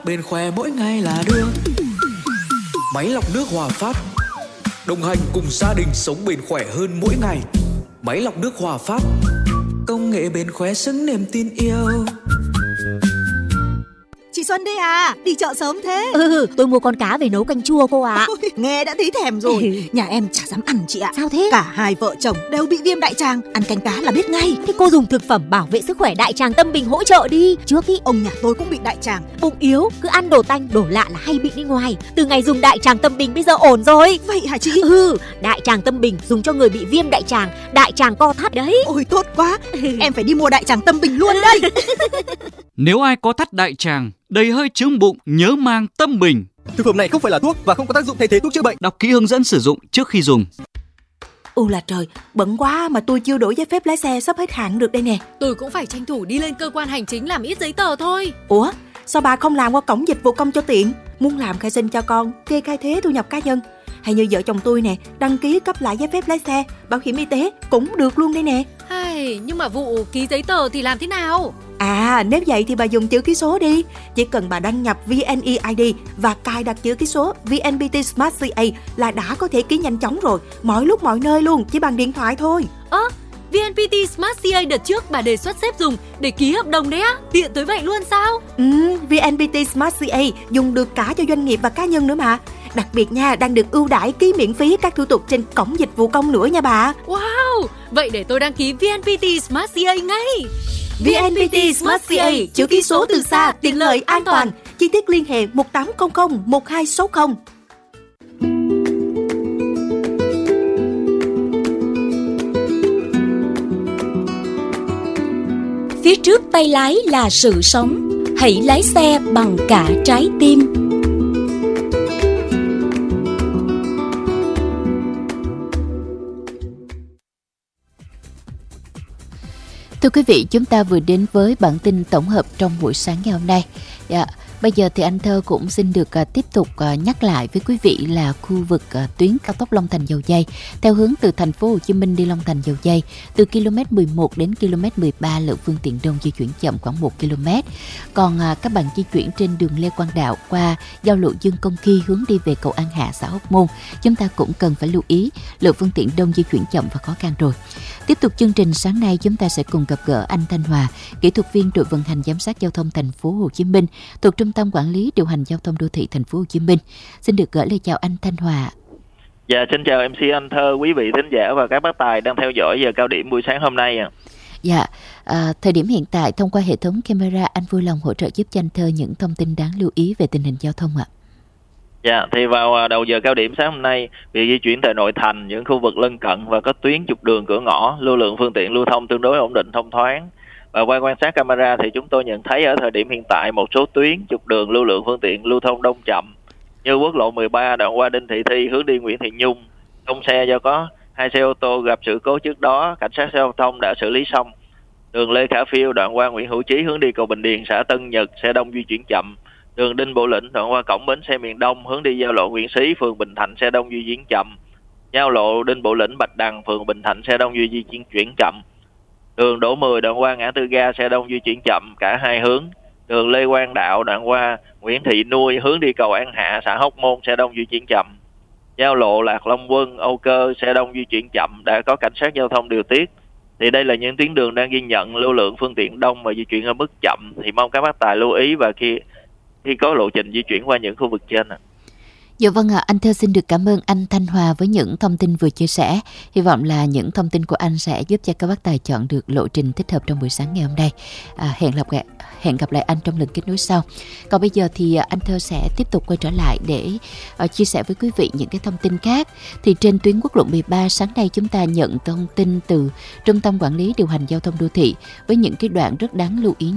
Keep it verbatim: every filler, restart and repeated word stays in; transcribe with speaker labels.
Speaker 1: Bên khoe mỗi ngày là đưa máy lọc nước Hòa Phát, đồng hành cùng gia đình sống bền khỏe hơn mỗi ngày. Máy lọc nước Hòa Phát, công nghệ bền khỏe xứng niềm tin yêu.
Speaker 2: Chị Xuân đây à, đi chợ sớm thế?
Speaker 3: Ừ, tôi mua con cá về nấu canh chua cô ạ.
Speaker 2: Ôi, nghe đã thấy thèm rồi. Nhà em chả dám ăn chị ạ.
Speaker 3: Sao thế?
Speaker 2: Cả hai vợ chồng đều bị viêm đại tràng, ăn canh cá là biết ngay.
Speaker 3: Thế cô dùng thực phẩm bảo vệ sức khỏe đại tràng Tâm Bình hỗ trợ đi. Trước ý
Speaker 2: ông nhà tôi cũng bị đại tràng,
Speaker 3: bụng yếu, cứ ăn đồ tanh đồ lạ là hay bị đi ngoài. Từ ngày dùng đại tràng Tâm Bình bây giờ ổn rồi.
Speaker 2: Vậy hả chị?
Speaker 3: Ừ, đại tràng Tâm Bình dùng cho người bị viêm đại tràng, đại tràng co thắt đấy.
Speaker 2: Ôi tốt quá, em phải đi mua đại tràng Tâm Bình luôn đây.
Speaker 4: Nếu ai có thắt đại tràng, đầy hơi chướng bụng, nhớ mang Tâm Bình.
Speaker 5: Thực phẩm này không phải là thuốc và không có tác dụng thay thế thuốc chữa bệnh.
Speaker 4: Đọc kỹ hướng dẫn sử dụng trước khi dùng.
Speaker 6: U là trời, bận quá mà tôi chưa đổi giấy phép lái xe, sắp hết hạn được đây nè.
Speaker 7: Tôi cũng phải tranh thủ đi lên cơ quan hành chính làm ít giấy tờ thôi.
Speaker 6: Ủa, sao bà không làm qua cổng dịch vụ công cho tiện? Muốn làm khai sinh cho con, kê khai thuế thu nhập cá nhân, hay như vợ chồng tôi nè, đăng ký cấp lại giấy phép lái xe, bảo hiểm y tế cũng được luôn đây nè.
Speaker 7: Hay, nhưng mà vụ ký giấy tờ thì làm thế nào?
Speaker 6: À, nếu vậy thì bà dùng chữ ký số đi. Chỉ cần bà đăng nhập vê en e i đê và cài đặt chữ ký số vê en pê tê Smart xê a là đã có thể ký nhanh chóng rồi, mọi lúc mọi nơi luôn, chỉ bằng điện thoại thôi.
Speaker 7: Ơ, à, vê en pê tê Smart xê a đợt trước bà đề xuất sếp dùng để ký hợp đồng đấy á, tiện tới vậy luôn sao?
Speaker 6: Ừ, vê en pê tê Smart xê a dùng được cả cho doanh nghiệp và cá nhân nữa mà. Đặc biệt nha, đang được ưu đãi ký miễn phí các thủ tục trên cổng dịch vụ công nữa nha bà.
Speaker 7: Wow, vậy để tôi đăng ký vê en pê tê Smart xê a ngay.
Speaker 6: vê en pê tê Smart xê a, chữ ký số từ xa, tiện lợi, an toàn. Chi tiết liên hệ một tám không không một hai sáu không.
Speaker 8: Phía trước tay lái là sự sống, hãy lái xe bằng cả trái tim.
Speaker 9: Thưa quý vị, chúng ta vừa đến với bản tin tổng hợp trong buổi sáng ngày hôm nay. Dạ, bây giờ thì anh Thơ cũng xin được uh, tiếp tục uh, nhắc lại với quý vị là khu vực uh, tuyến cao tốc Long Thành Dầu Giây theo hướng từ thành phố Hồ Chí Minh đi Long Thành Dầu Giây từ km mười một đến km mười ba, lượng phương tiện đông di chuyển chậm khoảng một ki lô mét. Còn uh, các bạn di chuyển trên đường Lê Quang Đạo qua giao lộ Dương Công Kỳ hướng đi về cầu An Hạ, xã Hóc Môn, chúng ta cũng cần phải lưu ý lượng phương tiện đông di chuyển chậm và khó khăn rồi. Tiếp tục chương trình sáng nay, chúng ta sẽ cùng gặp gỡ anh Thanh Hòa, kỹ thuật viên đội vận hành giám sát giao thông thành phố Hồ Chí Minh thuộc Trung tâm Quản lý điều hành giao thông đô thị thành phố Hồ Chí Minh. Xin được gửi lời chào anh Thanh Hòa.
Speaker 10: Dạ, xin chào em xê Anh Thơ, quý vị thính giả và các bác tài đang theo dõi giờ cao điểm buổi sáng hôm nay. À.
Speaker 9: Dạ, à, thời điểm hiện tại thông qua hệ thống camera, anh vui lòng hỗ trợ giúp cho anh Thơ những thông tin đáng lưu ý về tình hình giao thông ạ.
Speaker 10: Dạ, thì vào đầu giờ cao điểm sáng hôm nay, việc di chuyển tại nội thành, những khu vực lân cận và các tuyến trục đường cửa ngõ, lưu lượng phương tiện lưu thông tương đối ổn định, thông thoáng. Và qua quan sát camera thì chúng tôi nhận thấy ở thời điểm hiện tại một số tuyến trục đường lưu lượng phương tiện lưu thông đông chậm, như quốc lộ mười ba đoạn qua Đinh Thị Thi hướng đi Nguyễn Thị Nhung, đông xe do có hai xe ô tô gặp sự cố trước đó, cảnh sát giao thông đã xử lý xong. Đường Lê Khả Phiêu đoạn qua Nguyễn Hữu Chí hướng đi cầu Bình Điền, xã Tân Nhật, xe đông di chuyển chậm. Đường Đinh Bộ Lĩnh đoạn qua cổng bến xe miền Đông hướng đi giao lộ Nguyễn Xí, phường Bình Thạnh, xe đông di chuyển chậm. Giao lộ Đinh Bộ Lĩnh Bạch Đằng, phường Bình Thạnh, xe đông di chuyển chậm. Đường Đỗ Mười đoạn qua ngã tư ga, xe đông di chuyển chậm cả hai hướng. Đường Lê Quang Đạo đoạn qua Nguyễn Thị Nuôi hướng đi cầu An Hạ, xã Hóc Môn, xe đông di chuyển chậm. Giao lộ Lạc Long Quân, Âu Cơ, xe đông di chuyển chậm, đã có cảnh sát giao thông điều tiết. Thì đây là những tuyến đường đang ghi nhận lưu lượng phương tiện đông và di chuyển ở mức chậm, thì mong các bác tài lưu ý và khi khi có lộ trình di chuyển qua những khu vực trên.
Speaker 9: Dạ vâng ạ, à, anh Thơ xin được cảm ơn anh Thanh Hòa với những thông tin vừa chia sẻ. Hy vọng là những thông tin của anh sẽ giúp cho các bác tài chọn được lộ trình thích hợp trong buổi sáng ngày hôm nay. À, hẹn gặp lại, hẹn gặp lại anh trong lần kết nối sau. Còn bây giờ thì anh Thơ sẽ tiếp tục quay trở lại để uh, chia sẻ với quý vị những cái thông tin khác. Thì trên tuyến quốc lộ mười ba sáng nay chúng ta nhận thông tin từ Trung tâm Quản lý điều hành giao thông đô thị với những cái đoạn rất đáng lưu ý.